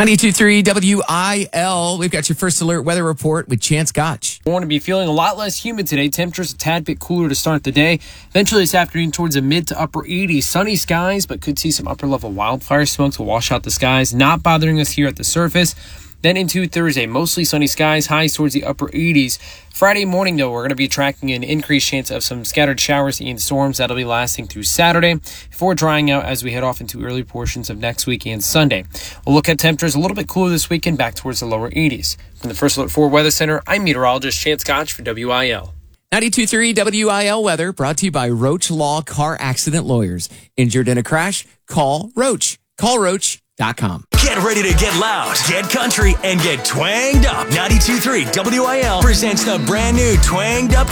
92.3 WIL. We've got your first alert weather report with Chance Gotch. We're going to be feeling a lot less humid today. Temperatures a tad bit cooler to start the day. Eventually this afternoon towards the mid to upper 80s. Sunny skies, but could see some upper level wildfire smoke to wash out the skies. Not bothering us here at the surface. Then into Thursday, mostly sunny skies, highs towards the upper 80s. Friday morning, though, we're going to be tracking an increased chance of some scattered showers and storms that'll be lasting through Saturday before drying out as we head off into early portions of next week and Sunday. We'll look at temperatures a little bit cooler this weekend, back towards the lower 80s. From the First Alert 4 Weather Center, I'm meteorologist Chance Gotch for WIL. 92.3 WIL weather brought to you by Roach Law Car Accident Lawyers. Injured in a crash? Call Roach. CallRoach.com. Get ready to get loud, get country, and get twanged up. 92.3 WIL presents the brand new Twanged Up